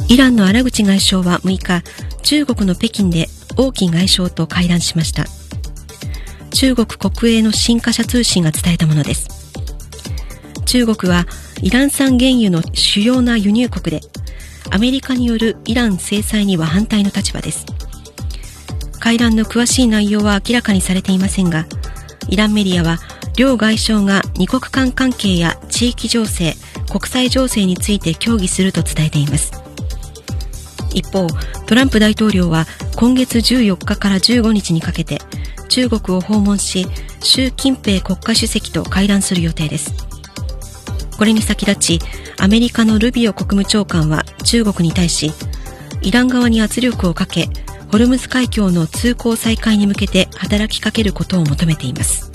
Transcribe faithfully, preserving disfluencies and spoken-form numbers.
イランのアラグチ外相はむいか、中国の北京で王毅外相と会談しました。中国国営の新華社通信が伝えたものです。中国はイラン産原油の主要な輸入国で、アメリカによるイラン制裁には反対の立場です。会談の詳しい内容は明らかにされていませんが、イランメディアは両外相が二国間関係や地域情勢、国際情勢について協議すると伝えています。一方、トランプ大統領は今月じゅうよっかからじゅうごにちにかけて中国を訪問し、習近平国家主席と会談する予定です。これに先立ち、アメリカのルビオ国務長官は中国に対し、イラン側に圧力をかけ、ホルムズ海峡の通行再開に向けて働きかけることを求めています。